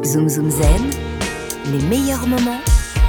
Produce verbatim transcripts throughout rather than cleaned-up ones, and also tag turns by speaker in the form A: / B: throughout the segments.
A: Zoom Zoom Zen, les meilleurs moments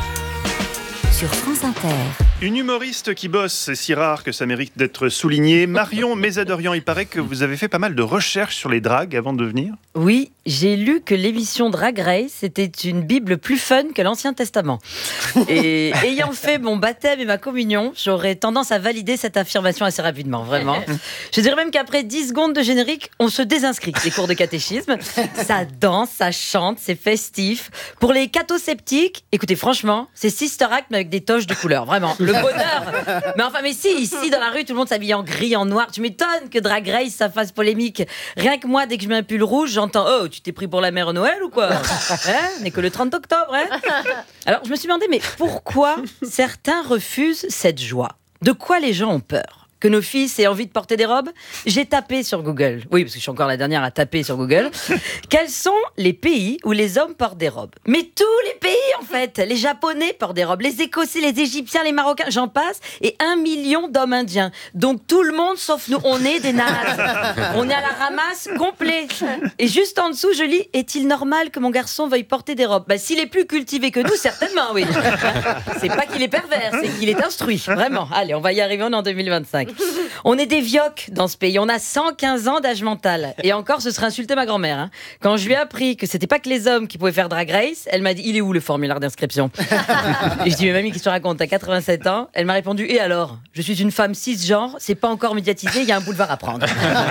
A: sur France Inter.
B: Une humoriste qui bosse, c'est si rare que ça mérite d'être souligné. Marion Mézadorian, il paraît que vous avez fait pas mal de recherches sur les dragues avant de venir.
C: Oui, j'ai lu que l'émission Drag Race était une bible plus fun que l'Ancien Testament. Et ayant fait mon baptême et ma communion, j'aurais tendance à valider cette affirmation assez rapidement, vraiment. Je dirais même qu'après dix secondes de générique, on se désinscrit des cours de catéchisme. Ça danse, ça chante, c'est festif. Pour les cathosceptiques, écoutez, franchement, c'est Sister Act mais avec des toches de couleur, vraiment. Le bonheur. Mais enfin, mais si, ici, dans la rue, tout le monde s'habille en gris, en noir. Tu m'étonnes que Drag Race, ça fasse polémique. Rien que moi, dès que je mets un pull rouge, j'entends « Oh, tu t'es pris pour la mère Noël ou quoi ?» Hein, n'est que le trente octobre, hein. Alors, je me suis demandé, mais pourquoi certains refusent cette joie ? De quoi les gens ont peur ? Que nos fils aient envie de porter des robes ? J'ai tapé sur Google. Oui, parce que je suis encore la dernière à taper sur Google. Quels sont les pays où les hommes portent des robes ? Mais tous les pays, en fait. Les Japonais portent des robes, les Écossais, les Égyptiens, les Marocains, j'en passe. Et un million d'hommes indiens. Donc tout le monde, sauf nous, on est des nazes. On est à la ramasse complet. Et juste en dessous, je lis « Est-il normal que mon garçon veuille porter des robes ?» Bah, s'il est plus cultivé que nous, certainement, oui. C'est pas qu'il est pervers, c'est qu'il est instruit. Vraiment. Allez, on va y arriver, on est en deux mille vingt-cinq. On est des vioques dans ce pays. On a cent quinze ans d'âge mental. Et encore, ce serait insulter ma grand-mère. Hein. Quand je lui ai appris que c'était pas que les hommes qui pouvaient faire Drag Race, elle m'a dit « Il est où le formulaire d'inscription ?» Et je dis « Mais mamie, qu'est-ce que tu racontes ? T'as quatre-vingt-sept ans ?» Elle m'a répondu « Et alors ? Je suis une femme cisgenre, c'est pas encore médiatisé, il y a un boulevard à prendre. »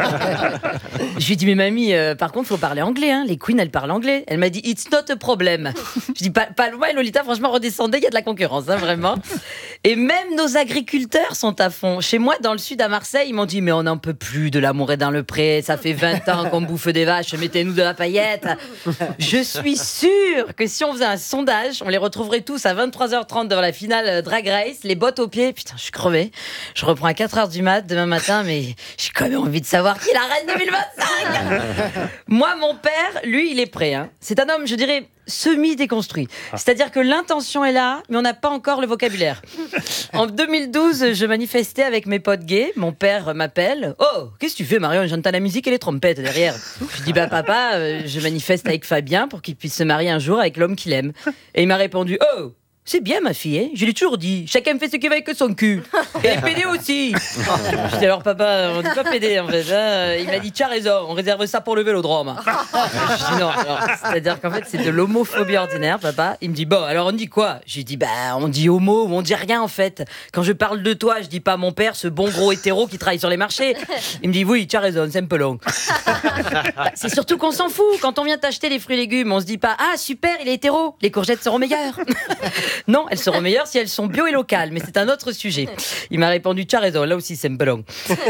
C: Je lui ai dit « Mais mamie, euh, par contre, faut parler anglais. Hein. Les queens, elles parlent anglais. » Elle m'a dit « It's not a problem. » Je dis « Pas, pas loin, Lolita, franchement, redescendez, il y a de la concurrence, hein, vraiment. » Et même nos agriculteurs sont à fond. Chez moi, dans le sud, à Marseille, ils m'ont dit « Mais on n'en peut plus de l'amour est dans le pré, ça fait vingt ans qu'on bouffe des vaches, mettez-nous de la paillette. » Je suis sûre que si on faisait un sondage, on les retrouverait tous à vingt-trois heures trente devant la finale Drag Race, les bottes aux pieds. Putain, je suis crevée. Je reprends à quatre heures du mat demain matin, mais j'ai quand même envie de savoir qui est la reine deux mille vingt-cinq. Moi, mon père, lui, il est prêt. Hein. C'est un homme, je dirais, semi-déconstruit. C'est-à-dire que l'intention est là, mais on n'a pas encore le vocabulaire. En deux mille douze, je manifestais avec mes potes gays. Mon père m'appelle. « Oh, qu'est-ce que tu fais, Marion ? J'entends la musique et les trompettes derrière. » Je dis « Bah papa, euh, je manifeste avec Fabien pour qu'il puisse se marier un jour avec l'homme qu'il aime. » Et il m'a répondu « Oh, c'est bien ma fille, hein. Je l'ai toujours dit. Chacun fait ce qu'il veut avec son cul. Et les pédés aussi. » Je dis alors papa, on dit pas pédé en fait. Hein. Il m'a dit tu as raison, on réserve ça pour le vélodrome. Je dis non. Alors, c'est-à-dire qu'en fait c'est de l'homophobie ordinaire, papa. Il me dit bon alors on dit quoi ? Je lui dis bah on dit homo ou on dit rien en fait. Quand je parle de toi, je dis pas mon père, ce bon gros hétéro qui travaille sur les marchés. Il me dit oui tu as raison, c'est un peu long. Bah, c'est surtout qu'on s'en fout. Quand on vient t'acheter les fruits et légumes, on se dit pas ah super il est hétéro, les courgettes seront meilleures. Non, elles seront meilleures si elles sont bio et locales, mais c'est un autre sujet. Il m'a répondu, tu as raison, là aussi c'est un peu long.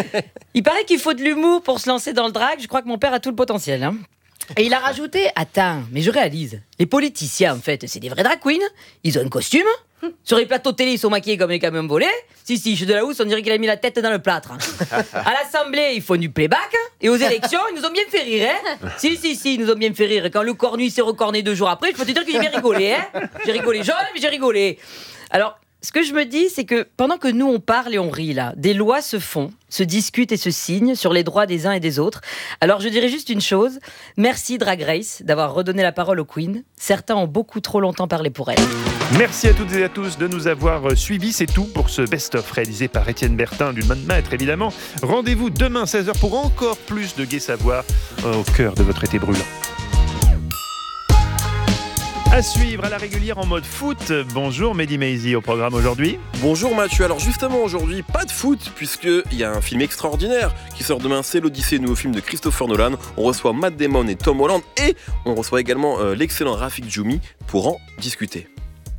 C: Il paraît qu'il faut de l'humour pour se lancer dans le drag, je crois que mon père a tout le potentiel. Hein. Et il a rajouté, attends, mais je réalise, les politiciens en fait, c'est des vrais drag queens, ils ont un costume, sur les plateaux télé ils sont maquillés comme les camions volés, si si, je suis de la housse, on dirait qu'il a mis la tête dans le plâtre. À l'Assemblée, ils font du playback, et aux élections, ils nous ont bien fait rire, hein. Si si si, ils nous ont bien fait rire, et quand le cornu s'est recorné deux jours après, je peux te dire que j'ai bien rigolé, hein. J'ai rigolé jaune, mais j'ai rigolé. Alors, ce que je me dis, c'est que pendant que nous on parle et on rit là, des lois se font, se discutent et se signent sur les droits des uns et des autres. Alors je dirais juste une chose, merci Drag Race d'avoir redonné la parole aux queens. Certains ont beaucoup trop longtemps parlé pour elles.
B: Merci à toutes et à tous de nous avoir suivis. C'est tout pour ce best-of réalisé par Étienne Bertin d'une main de maître évidemment. Rendez-vous demain seize heures pour encore plus de gai savoir au cœur de votre été brûlant. À suivre à la régulière en mode foot. Bonjour Mehdi Maizi au programme aujourd'hui.
D: Bonjour Mathieu, alors justement aujourd'hui pas de foot puisqu'il y a un film extraordinaire qui sort demain, c'est l'Odyssée, nouveau film de Christopher Nolan. On reçoit Matt Damon et Tom Holland et on reçoit également euh, l'excellent Rafik Djoumi pour en discuter.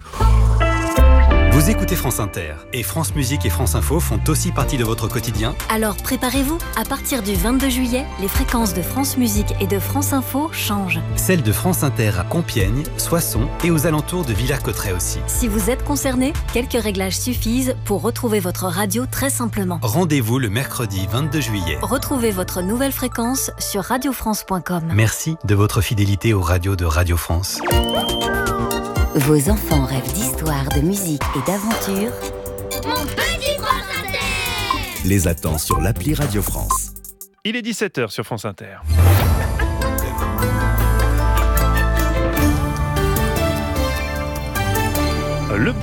E: Vous écoutez France Inter et France Musique et France Info font aussi partie de votre quotidien.
F: Alors préparez-vous, à partir du vingt-deux juillet, les fréquences de France Musique et de France Info changent.
E: Celles de France Inter à Compiègne, Soissons et aux alentours de Villers-Cotterêts aussi.
F: Si vous êtes concerné, quelques réglages suffisent pour retrouver votre radio très simplement.
E: Rendez-vous le mercredi vingt-deux juillet.
F: Retrouvez votre nouvelle fréquence sur radio france point com.
E: Merci de votre fidélité aux radios de Radio France.
A: Vos enfants rêvent d'histoire, de musique et d'aventure.
G: Mon petit France Inter
H: Les attend sur l'appli Radio France.
B: Il est dix-sept heures sur France Inter.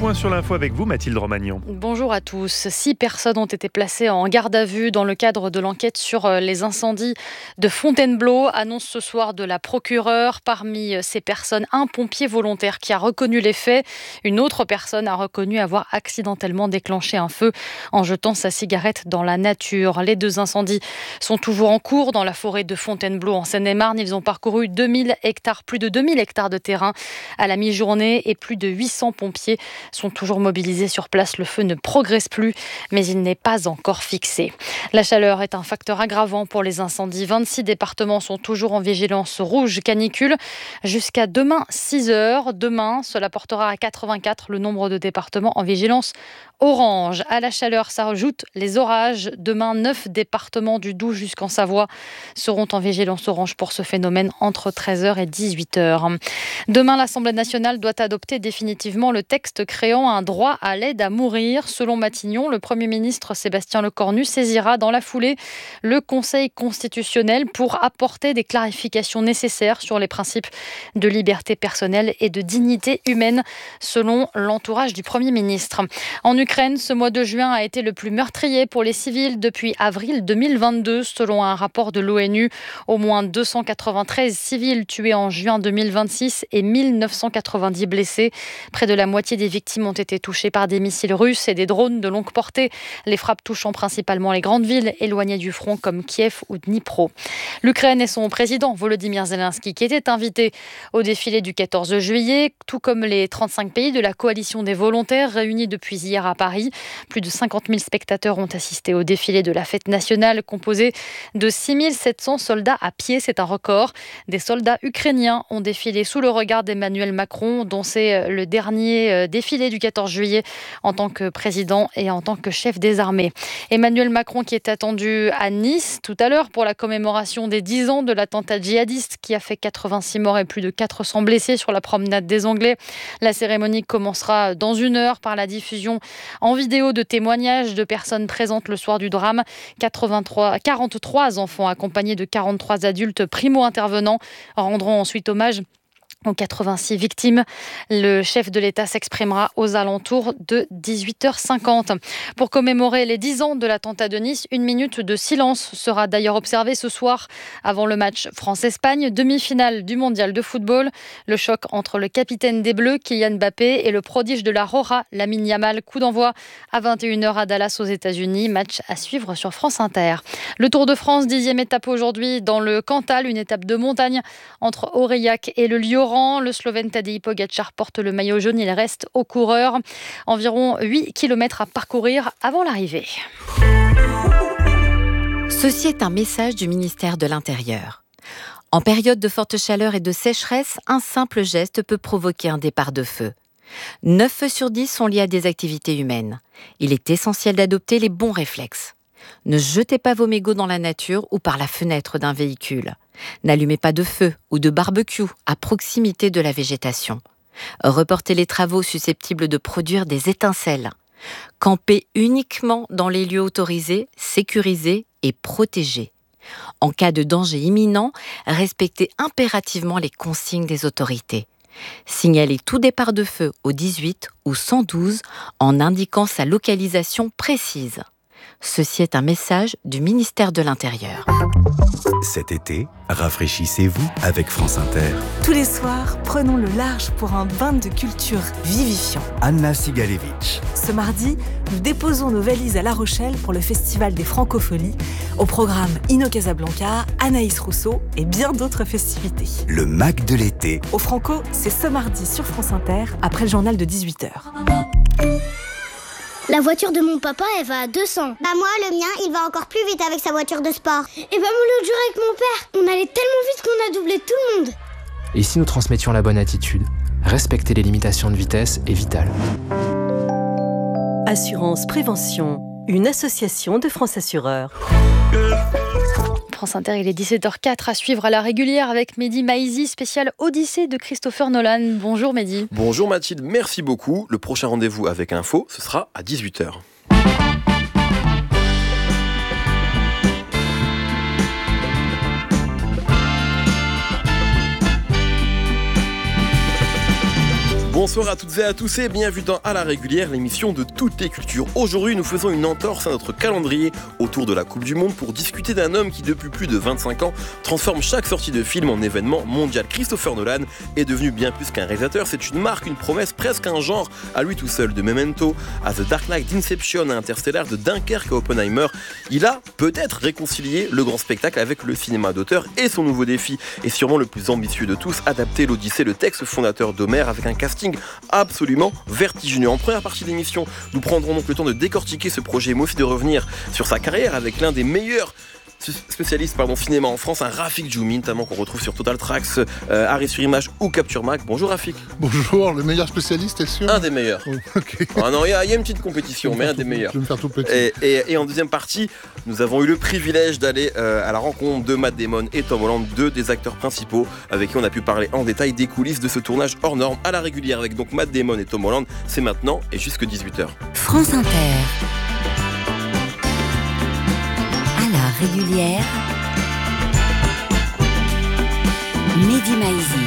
B: point sur l'info avec vous, Mathilde Romagnan.
I: Bonjour à tous. Six personnes ont été placées en garde à vue dans le cadre de l'enquête sur les incendies de Fontainebleau, annonce ce soir de la procureure. Parmi ces personnes, un pompier volontaire qui a reconnu les faits. Une autre personne a reconnu avoir accidentellement déclenché un feu en jetant sa cigarette dans la nature. Les deux incendies sont toujours en cours dans la forêt de Fontainebleau en Seine-et-Marne. Ils ont parcouru deux mille hectares, plus de deux mille hectares de terrain à la mi-journée et plus de huit cents pompiers sont toujours mobilisés sur place. Le feu ne progresse plus, mais il n'est pas encore fixé. La chaleur est un facteur aggravant pour les incendies. vingt-six départements sont toujours en vigilance rouge canicule jusqu'à demain six heures. Demain, cela portera à quatre-vingt-quatre le nombre de départements en vigilance orange. À la chaleur s'ajoutent les orages. Demain, neuf départements du Doubs jusqu'en Savoie seront en vigilance orange pour ce phénomène entre treize heures et dix-huit heures. Demain, l'Assemblée nationale doit adopter définitivement le texte créant un droit à l'aide à mourir. Selon Matignon, le Premier ministre Sébastien Lecornu saisira dans la foulée le Conseil constitutionnel pour apporter des clarifications nécessaires sur les principes de liberté personnelle et de dignité humaine, selon l'entourage du Premier ministre. En Ukraine, ce mois de juin a été le plus meurtrier pour les civils depuis avril deux mille vingt-deux, selon un rapport de l'ONU. Au moins deux cent quatre-vingt-treize civils tués en juin deux mille vingt-six et mille neuf cent quatre-vingt-dix blessés. Près de la moitié des victimes ont été touchées par des missiles russes et des drones de longue portée. Les frappes touchant principalement les grandes villes éloignées du front comme Kiev ou Dnipro. L'Ukraine et son président Volodymyr Zelensky, qui était invité au défilé du quatorze juillet, tout comme les trente-cinq pays de la coalition des volontaires réunis depuis hier à Paris. Plus de cinquante mille spectateurs ont assisté au défilé de la fête nationale composé de six mille sept cents soldats à pied. C'est un record. Des soldats ukrainiens ont défilé sous le regard d'Emmanuel Macron, dont c'est le dernier défilé du quatorze juillet en tant que président et en tant que chef des armées. Emmanuel Macron qui est attendu à Nice tout à l'heure pour la commémoration des dix ans de l'attentat djihadiste qui a fait quatre-vingt-six morts et plus de quatre cents blessés sur la promenade des Anglais. La cérémonie commencera dans une heure par la diffusion en vidéo de témoignages de personnes présentes le soir du drame. quatre-vingt-trois, quarante-trois enfants accompagnés de quarante-trois adultes primo-intervenants rendront ensuite hommage aux quatre-vingt-six victimes. Le chef de l'État s'exprimera aux alentours de dix-huit heures cinquante. Pour commémorer les dix ans de l'attentat de Nice, une minute de silence sera d'ailleurs observée ce soir avant le match France-Espagne, demi-finale du mondial de football. Le choc entre le capitaine des Bleus, Kylian Mbappé, et le prodige de la Roja, Lamine Yamal. Coup d'envoi à vingt et une heures à Dallas aux États-Unis. Match à suivre sur France Inter. Le Tour de France, dixième étape aujourd'hui dans le Cantal, une étape de montagne entre Aurillac et le Lioran. Le Slovène Tadej Pogačar porte le maillot jaune, il reste aux coureurs. Environ huit kilomètres à parcourir avant l'arrivée.
A: Ceci est un message du ministère de l'Intérieur. En période de forte chaleur et de sécheresse, un simple geste peut provoquer un départ de feu. neuf feux sur dix sont liés à des activités humaines. Il est essentiel d'adopter les bons réflexes. Ne jetez pas vos mégots dans la nature ou par la fenêtre d'un véhicule. N'allumez pas de feu ou de barbecue à proximité de la végétation. Reportez les travaux susceptibles de produire des étincelles. Campez uniquement dans les lieux autorisés, sécurisés et protégés. En cas de danger imminent, respectez impérativement les consignes des autorités. Signalez tout départ de feu au dix-huit ou cent douze en indiquant sa localisation précise. Ceci est un message du ministère de l'Intérieur.
H: Cet été, rafraîchissez-vous avec France Inter.
J: Tous les soirs, prenons le large pour un bain de culture vivifiant.
H: Anna Sigalevitch.
J: Ce mardi, nous déposons nos valises à La Rochelle pour le Festival des Francopholies. Au programme Inno Casablanca, Anaïs Rousseau et bien d'autres festivités.
H: Le Mac de l'été.
J: Au Franco, c'est ce mardi sur France Inter, après le journal de dix-huit heures.
G: La voiture de mon papa, elle va à deux cents. Bah moi, le mien, il va encore plus vite avec sa voiture de sport. Et bah moi, l'autre jour avec mon père, on allait tellement vite qu'on a doublé tout le monde.
K: Et si nous transmettions la bonne attitude, respecter les limitations de vitesse est vital.
L: Assurance Prévention, une association de France Assureurs.
I: France Inter, il est dix-sept heures quatre à suivre à la régulière avec Mehdi Maizi, spécial Odyssée de Christopher Nolan. Bonjour Mehdi.
D: Bonjour Mathilde, merci beaucoup. Le prochain rendez-vous avec Info, ce sera à dix-huit heures. Bonsoir à toutes et à tous et bienvenue dans À la régulière, l'émission de toutes les cultures. Aujourd'hui, nous faisons une entorse à notre calendrier autour de la Coupe du Monde pour discuter d'un homme qui, depuis plus de vingt-cinq ans, transforme chaque sortie de film en événement mondial. Christopher Nolan est devenu bien plus qu'un réalisateur, c'est une marque, une promesse, presque un genre à lui tout seul. De Memento à The Dark Knight, d'Inception à Interstellar, de Dunkerque à Oppenheimer, il a peut-être réconcilié le grand spectacle avec le cinéma d'auteur et son nouveau défi, et sûrement le plus ambitieux de tous, adapter l'Odyssée, le texte fondateur d'Homère, avec un casting absolument vertigineux. En première partie de l'émission, nous prendrons donc le temps de décortiquer ce projet, mais aussi de revenir sur sa carrière avec l'un des meilleurs spécialistes pardon, cinéma en France, un Rafik Djoumi, notamment qu'on retrouve sur Total Tracks, euh, Arrêt sur Image ou Capture Mag. Bonjour Rafik.
M: Bonjour, le meilleur spécialiste, t'es sûr?
D: Un des meilleurs.
M: Oh, okay.
D: Ah non, il y, y a une petite compétition, mais un des meilleurs.
M: Je vais me faire tout petit.
D: Et, et, et en deuxième partie, nous avons eu le privilège d'aller euh, à la rencontre de Matt Damon et Tom Holland, deux des acteurs principaux avec qui on a pu parler en détail des coulisses de ce tournage hors norme à la régulière avec donc Matt Damon et Tom Holland. C'est maintenant et jusque dix-huit heures.
N: France Inter. À la régulière. Mehdi Maizi.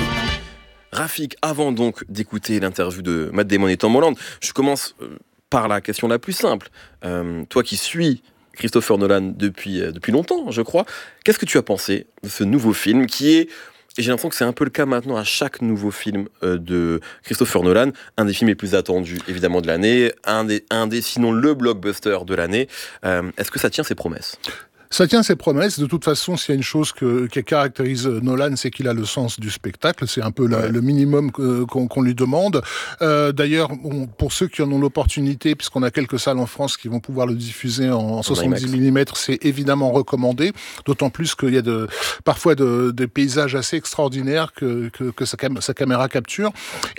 D: Rafik, avant donc d'écouter l'interview de Matt Damon et Tom Holland, je commence par la question la plus simple. Euh, toi qui suis Christopher Nolan depuis, euh, depuis longtemps, je crois, qu'est-ce que tu as pensé de ce nouveau film qui est, et j'ai l'impression que c'est un peu le cas maintenant à chaque nouveau film euh, de Christopher Nolan, un des films les plus attendus évidemment de l'année, un des, un des sinon le blockbuster de l'année. Euh, est-ce que ça tient ses promesses ?
M: Ça tient ses promesses. De toute façon, s'il y a une chose que, qui caractérise Nolan, c'est qu'il a le sens du spectacle. C'est un peu la, ouais. le minimum que, qu'on, qu'on lui demande. Euh, d'ailleurs, on, pour ceux qui en ont l'opportunité, puisqu'on a quelques salles en France qui vont pouvoir le diffuser en, en soixante-dix millimètres, c'est évidemment recommandé. D'autant plus qu'il y a de, parfois de, des paysages assez extraordinaires que, que, que sa, cam- sa caméra capture.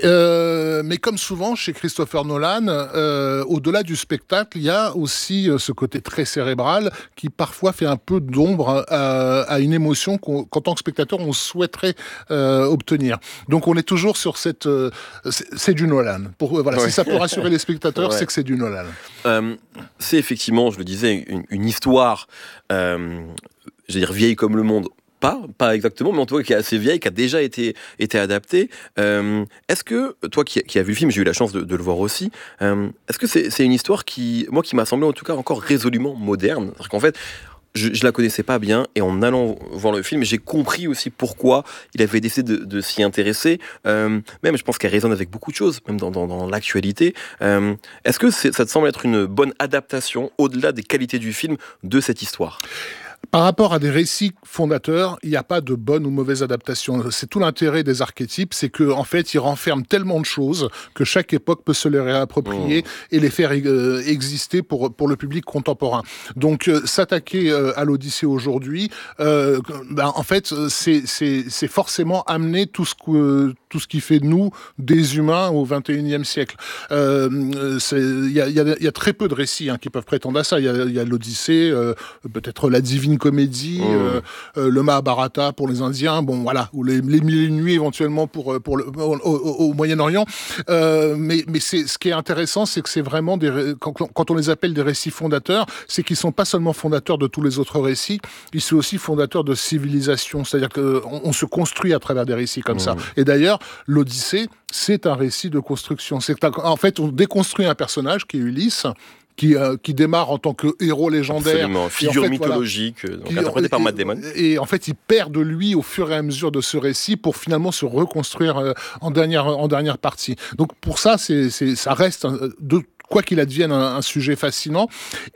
M: Euh, mais comme souvent chez Christopher Nolan, euh, au-delà du spectacle, il y a aussi ce côté très cérébral qui parfois fait un peu d'ombre à, à une émotion qu'on, qu'en tant que spectateur on souhaiterait euh, obtenir. Donc on est toujours sur cette euh, c'est, c'est du Nolan. Pour voilà, ouais. Si ça peut rassurer les spectateurs, ouais. C'est que c'est du Nolan.
D: Euh, c'est effectivement, je le disais, une, une histoire, euh, je veux dire vieille comme le monde. Pas, pas exactement, mais en tout cas qui est assez vieille, qui a déjà été, été adaptée. Euh, est-ce que, toi qui, qui as vu le film, j'ai eu la chance de, de le voir aussi, euh, est-ce que c'est, c'est une histoire qui, moi, qui m'a semblé en tout cas encore résolument moderne? C'est-à-dire qu'en fait, je, je la connaissais pas bien, et en allant voir le film, j'ai compris aussi pourquoi il avait décidé de, de s'y intéresser. Euh, même, je pense qu'elle résonne avec beaucoup de choses, même dans, dans, dans l'actualité. Euh, est-ce que c'est, ça te semble être une bonne adaptation, au-delà des qualités du film, de cette histoire ?
M: Par rapport à des récits fondateurs, il n'y a pas de bonne ou mauvaise adaptation. C'est tout l'intérêt des archétypes, c'est qu'en en fait, ils renferment tellement de choses que chaque époque peut se les réapproprier mmh. et les faire euh, exister pour, pour le public contemporain. Donc, euh, s'attaquer euh, à l'Odyssée aujourd'hui, euh, ben, en fait, c'est, c'est, c'est forcément amener tout ce, que, tout ce qui fait de nous des humains au vingt et unième siècle. Il euh, y, a, y, a, y a très peu de récits hein, qui peuvent prétendre à ça. Il y a, y a l'Odyssée, euh, peut-être la Divine Comédie, mmh. euh, euh, le Mahabharata pour les Indiens, bon voilà, ou les, les Mille et une Nuits éventuellement pour pour le au, au, au Moyen-Orient. Euh, mais mais c'est ce qui est intéressant, c'est que c'est vraiment des quand, quand on les appelle des récits fondateurs, c'est qu'ils sont pas seulement fondateurs de tous les autres récits, ils sont aussi fondateurs de civilisations. C'est-à-dire que on, on se construit à travers des récits comme mmh. ça. Et d'ailleurs, l'Odyssée, c'est un récit de construction. C'est en fait on déconstruit un personnage qui est Ulysse. Qui, euh, qui démarre en tant que héros légendaire.
D: Absolument, figure en fait, mythologique, voilà, donc interprétée par Matt Damon.
M: Et, et en fait, il perd de lui au fur et à mesure de ce récit pour finalement se reconstruire euh, en, dernière, en dernière partie. Donc pour ça, c'est, c'est, ça reste euh, de quoi qu'il advienne un, un sujet fascinant.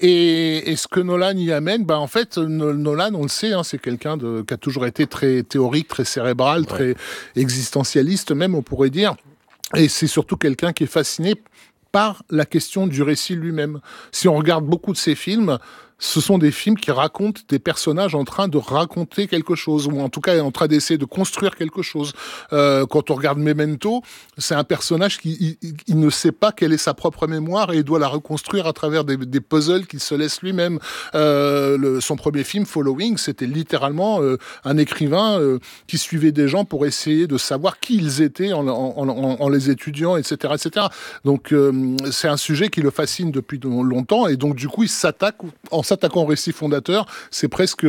M: Et, et ce que Nolan y amène, bah en fait, Nolan, on le sait, hein, c'est quelqu'un de, qui a toujours été très théorique, très cérébral, ouais. très existentialiste même, on pourrait dire. Et c'est surtout quelqu'un qui est fasciné par la question du récit lui-même. Si on regarde beaucoup de ses films, ce sont des films qui racontent des personnages en train de raconter quelque chose, ou en tout cas en train d'essayer de construire quelque chose. Euh, quand on regarde Memento, c'est un personnage qui il, il ne sait pas quelle est sa propre mémoire et il doit la reconstruire à travers des, des puzzles qu'il se laisse lui-même. Euh, le, son premier film, Following, c'était littéralement euh, un écrivain euh, qui suivait des gens pour essayer de savoir qui ils étaient en, en, en, en les étudiant, et cetera, et cetera. Donc euh, c'est un sujet qui le fascine depuis longtemps et donc du coup il s'attaque en s'attaquant au récit fondateur, c'est presque...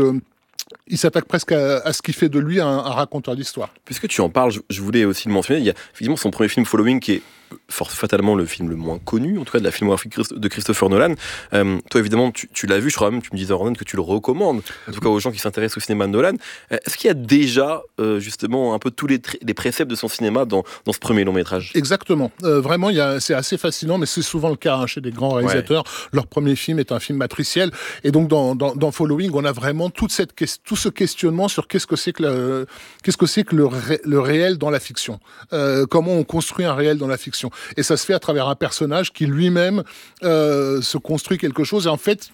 M: Il s'attaque presque à, à ce qui fait de lui un, un raconteur d'histoire.
D: Puisque tu en parles, je, je voulais aussi le mentionner, il y a effectivement son premier film Following qui est fatalement le film le moins connu, en tout cas de la filmographie de Christopher Nolan. Euh, toi, évidemment, tu, tu l'as vu, je crois même, tu me disais, Ornan, que tu le recommandes, en tout cas aux gens qui s'intéressent au cinéma de Nolan. Euh, est-ce qu'il y a déjà, euh, justement, un peu tous les, tra- les préceptes de son cinéma dans, dans ce premier long métrage ?
M: Exactement. Euh, vraiment, il y a, c'est assez fascinant, mais c'est souvent le cas hein, chez des grands réalisateurs. Ouais. Leur premier film est un film matriciel. Et donc, dans, dans, dans Following, on a vraiment toute cette, tout ce questionnement sur qu'est-ce que c'est que, le, qu'est-ce que, c'est que le, ré, le réel dans la fiction. Euh, comment on construit un réel dans la fiction. Et ça se fait à travers un personnage qui lui-même euh, se construit quelque chose. Et en fait,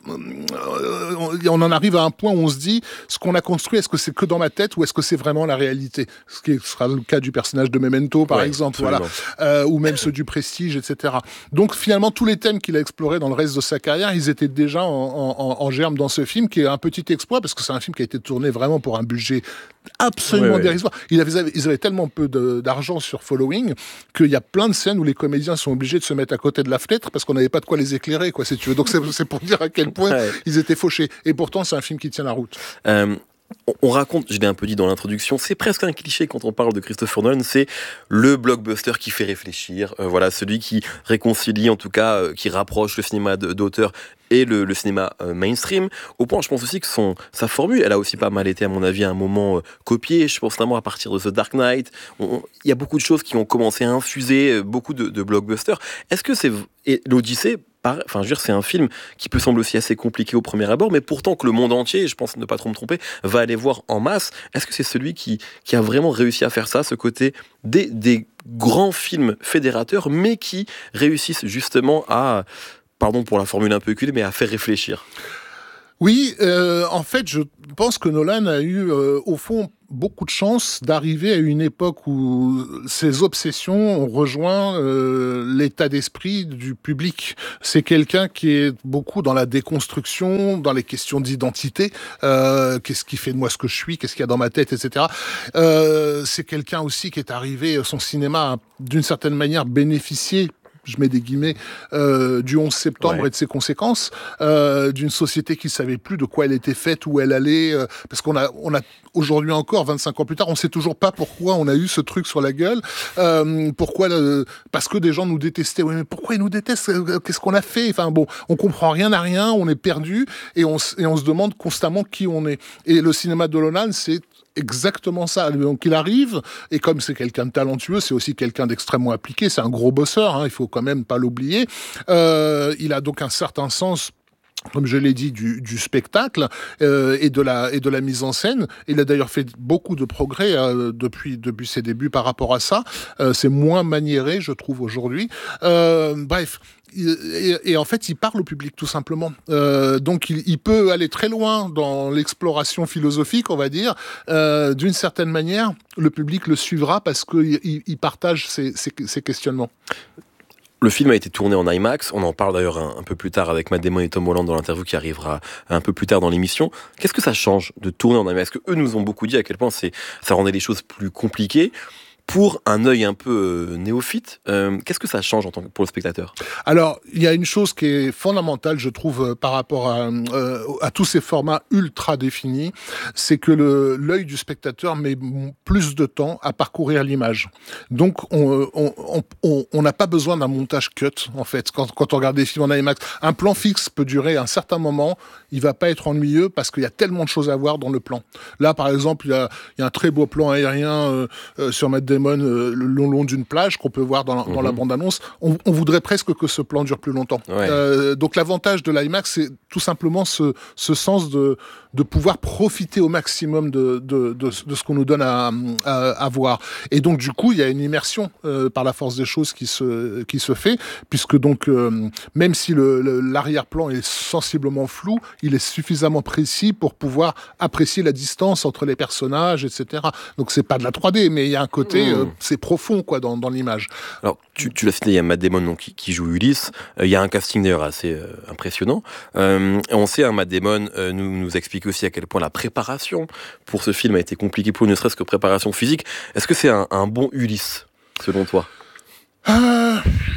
M: euh, on en arrive à un point où on se dit, ce qu'on a construit, est-ce que c'est que dans ma tête ou est-ce que c'est vraiment la réalité ? Ce qui sera le cas du personnage de Memento, par ouais, exemple, voilà, euh, ou même ceux du Prestige, et cetera. Donc finalement, tous les thèmes qu'il a explorés dans le reste de sa carrière, ils étaient déjà en, en, en germe dans ce film, qui est un petit exploit, parce que c'est un film qui a été tourné vraiment pour un budget absolument ouais, dérisoire. Ouais. Ils avaient, ils avaient tellement peu de, d'argent sur Following qu'il y a plein de scènes où les comédiens sont obligés de se mettre à côté de la fenêtre parce qu'on n'avait pas de quoi les éclairer, quoi, si tu veux. Donc c'est, c'est pour dire à quel point ouais. ils étaient fauchés. Et pourtant, c'est un film qui tient la route.
D: Euh... On raconte, je l'ai un peu dit dans l'introduction, c'est presque un cliché quand on parle de Christopher Nolan, c'est le blockbuster qui fait réfléchir, euh, voilà, celui qui réconcilie, en tout cas, euh, qui rapproche le cinéma d'auteur et le, le cinéma euh, mainstream, au point, je pense aussi que son, sa formule, elle a aussi pas mal été, à mon avis, à un moment euh, copiée, je pense notamment à partir de The Dark Knight, il y a beaucoup de choses qui ont commencé à infuser, euh, beaucoup de, de blockbusters. Est-ce que c'est... Et l'Odyssée, Enfin, je veux dire, c'est un film qui peut sembler aussi assez compliqué au premier abord, mais pourtant que le monde entier, je pense ne pas trop me tromper, va aller voir en masse. Est-ce que c'est celui qui, qui a vraiment réussi à faire ça, ce côté des, des grands films fédérateurs, mais qui réussissent justement à, pardon pour la formule un peu éculée, mais à faire réfléchir ?
M: Oui, euh, en fait, je pense que Nolan a eu, euh, au fond, beaucoup de chance d'arriver à une époque où ses obsessions ont rejoint euh, l'état d'esprit du public. C'est quelqu'un qui est beaucoup dans la déconstruction, dans les questions d'identité. Euh, qu'est-ce qui fait de moi ce que je suis ? Qu'est-ce qu'il y a dans ma tête, et cetera. Euh, c'est quelqu'un aussi qui est arrivé, son cinéma a d'une certaine manière bénéficié, je mets des guillemets, euh, du onze septembre ouais. et de ses conséquences, euh, d'une société qui savait plus de quoi elle était faite, où elle allait, euh, parce qu'on a, on a aujourd'hui encore, vingt-cinq ans plus tard, on sait toujours pas pourquoi on a eu ce truc sur la gueule, euh, pourquoi, le, parce que des gens nous détestaient. Oui, mais pourquoi ils nous détestent ? Qu'est-ce qu'on a fait ? Enfin bon, on comprend rien à rien, on est perdu et on, et on se demande constamment qui on est. Et le cinéma de Nolan, c'est exactement ça. Donc il arrive, et comme c'est quelqu'un de talentueux, c'est aussi quelqu'un d'extrêmement appliqué, c'est un gros bosseur, hein, il faut quand même pas l'oublier. Euh, il a donc un certain sens, comme je l'ai dit, du, du spectacle euh, et de la et de la mise en scène. Il a d'ailleurs fait beaucoup de progrès euh, depuis depuis ses débuts par rapport à ça. Euh, c'est moins maniéré, je trouve, aujourd'hui. Euh, bref. Et, et en fait, il parle au public, tout simplement. Euh, donc, il, il peut aller très loin dans l'exploration philosophique, on va dire. Euh, d'une certaine manière, le public le suivra parce qu'il il partage ses, ses, ses questionnements.
D: Le film a été tourné en IMAX, on en parle d'ailleurs un, un peu plus tard avec Matt Damon et Tom Holland dans l'interview qui arrivera un peu plus tard dans l'émission. Qu'est-ce que ça change de tourner en IMAX ? Parce qu'eux nous ont beaucoup dit à quel point c'est, ça rendait les choses plus compliquées. Pour un œil un peu euh, néophyte, euh, qu'est-ce que ça change en tant que, pour le spectateur ?
M: Alors, il y a une chose qui est fondamentale, je trouve, euh, par rapport à, euh, à tous ces formats ultra définis, c'est que le, l'œil du spectateur met plus de temps à parcourir l'image. Donc, on on, on, on, on n'a pas besoin d'un montage cut, en fait, quand, quand on regarde des films en IMAX. Un plan fixe peut durer un certain moment, il va pas être ennuyeux parce qu'il y a tellement de choses à voir dans le plan. Là, par exemple, il y a, il y a un très beau plan aérien euh, euh, sur Matt Damon, Euh, le long, long d'une plage qu'on peut voir dans la, mmh. dans la bande-annonce. On, on voudrait presque que ce plan dure plus longtemps. Ouais. Euh, donc l'avantage de l'IMAX, c'est tout simplement ce, ce sens de, de pouvoir profiter au maximum de, de, de, de ce qu'on nous donne à, à, à voir. Et donc du coup, il y a une immersion euh, par la force des choses qui se, qui se fait, puisque donc euh, même si le, le, l'arrière-plan est sensiblement flou, il est suffisamment précis pour pouvoir apprécier la distance entre les personnages, et cetera. Donc c'est pas de la trois D, mais il y a un côté... Mmh. Euh, c'est profond quoi dans, dans l'image.
D: Alors tu, tu l'as cité, il y a Matt Damon donc, qui, qui joue Ulysse. Euh, il y a un casting d'ailleurs assez euh, impressionnant. Euh, et on sait, hein, Matt Damon euh, nous, nous explique aussi à quel point la préparation pour ce film a été compliquée pour ne serait-ce que préparation physique. Est-ce que c'est un, un bon Ulysse selon toi ?
M: euh...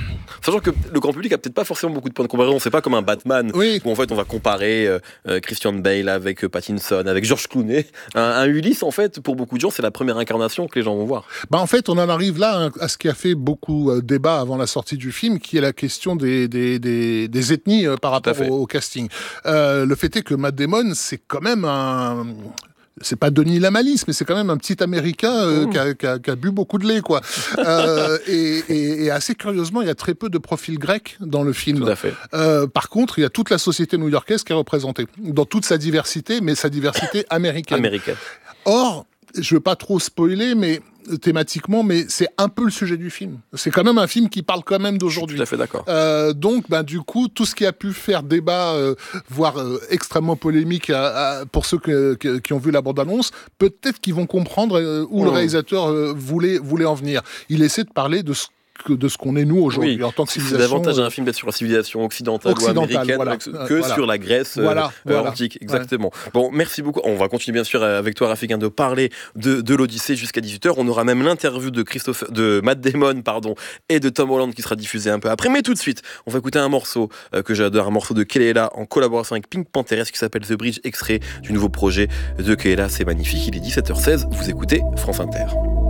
D: Sachant que le grand public a peut-être pas forcément beaucoup de points de comparaison. C'est pas comme un Batman
M: oui.
D: où en fait on va comparer euh, euh, Christian Bale avec euh, Pattinson, avec George Clooney. Un, un Ulysse, en fait, pour beaucoup de gens, c'est la première incarnation que les gens vont voir.
M: Bah en fait, on en arrive là à ce qui a fait beaucoup euh, débat avant la sortie du film, qui est la question des, des, des, des ethnies euh, par rapport au, au casting. Euh, le fait est que Matt Damon, c'est quand même un... C'est pas Denis Lamalisse, mais c'est quand même un petit Américain euh, mmh. qui, a, qui, a, qui a bu beaucoup de lait, quoi. euh, et, et, et assez curieusement, il y a très peu de profils grecs dans le film.
D: Tout à fait.
M: Euh, par contre, il y a toute la société new-yorkaise qui est représentée, dans toute sa diversité, mais sa diversité américaine.
D: Américaine.
M: Or, je veux pas trop spoiler, mais thématiquement, mais c'est un peu le sujet du film. C'est quand même un film qui parle quand même d'aujourd'hui.
D: Je suis tout à fait d'accord.
M: Euh, donc, ben, du coup, tout ce qui a pu faire débat, euh, voire euh, extrêmement polémique à, à, pour ceux que, que, qui ont vu la bande-annonce, peut-être qu'ils vont comprendre euh, où mmh. le réalisateur euh, voulait, voulait en venir. Il essaie de parler de ce de ce qu'on est nous aujourd'hui
D: oui,
M: en tant que civilisation.
D: C'est davantage un film d'être sur la civilisation occidentale,
M: occidentale
D: ou américaine
M: voilà,
D: que
M: voilà.
D: sur la Grèce
M: voilà,
D: euh,
M: voilà.
D: antique. Exactement. Ouais. Bon, merci beaucoup. On va continuer bien sûr avec toi, Rafik, de parler de, de l'Odyssée jusqu'à dix-huit heures. On aura même l'interview de Christophe, de Matt Damon, pardon, et de Tom Holland qui sera diffusée un peu après. Mais tout de suite, on va écouter un morceau euh, que j'adore, un morceau de Kelela en collaboration avec Pink Panthers qui s'appelle The Bridge, extrait du nouveau projet de Kelela. C'est magnifique. Il est dix-sept heures seize. Vous écoutez France Inter.